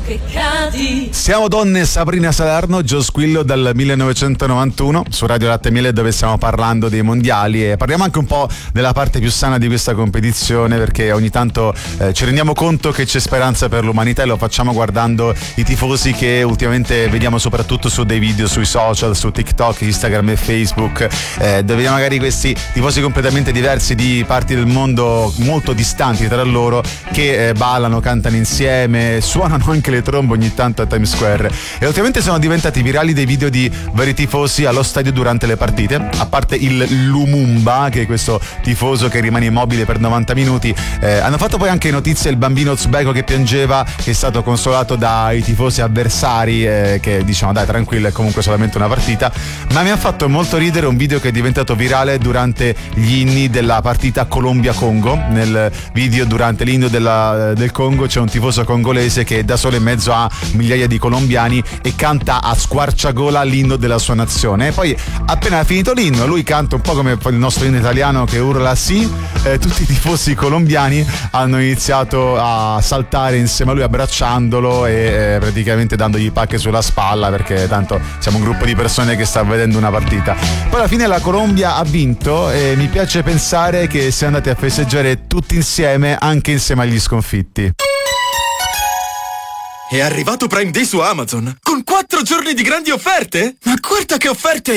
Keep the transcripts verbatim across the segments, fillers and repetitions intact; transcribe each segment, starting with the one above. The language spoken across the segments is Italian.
che cadi. Siamo donne, Sabrina Salerno, Gio Squillo dal millenovecentonovantuno su Radio Latte e Miele, dove stiamo parlando dei mondiali e parliamo anche un po' della parte più sana di questa competizione, perché ogni tanto eh, ci rendiamo conto che c'è speranza per l'umanità e lo facciamo guardando i tifosi che ultimamente vediamo soprattutto su dei video sui social, su TikTok, Instagram e Facebook, eh, dove vediamo magari questi tifosi completamente diversi di parti del mondo molto distanti tra loro che eh, ballano, cantano insieme, suonano anche le trombe ogni tanto a Times Square, e ultimamente sono diventati virali dei video di vari tifosi allo stadio durante le partite. A parte il Lumumba, che è questo tifoso che rimane immobile per novanta minuti, eh, hanno fatto poi anche notizie il bambino uzbeko che piangeva, che è stato consolato dai tifosi avversari, eh, che diciamo dai tranquillo, è comunque solamente una partita. Ma mi ha fatto molto ridere un video che è diventato virale durante gli inni della partita Colombia-Congo. Nel video durante l'inno della, del Congo c'è un tifoso congolese che è da solo in mezzo a migliaia di colombiani e canta a squarciagola l'inno della sua nazione. E poi appena finito l'inno lui canta un po' come il nostro inno italiano che urla sì, eh, tutti i tifosi colombiani hanno iniziato a saltare insieme a lui abbracciandolo e eh, praticamente dandogli pacche sulla spalla, perché tanto siamo un gruppo di persone che sta vedendo una partita. Poi alla fine la Colombia ha vinto e mi piace pensare che siamo andati a festeggiare tutti insieme, anche insieme agli sconfitti. È arrivato Prime Day su Amazon con quattro giorni di grandi offerte. Ma guarda che offerte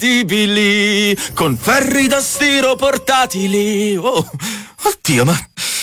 incredibili, con ferri da stiro portatili. Oh, oddio, ma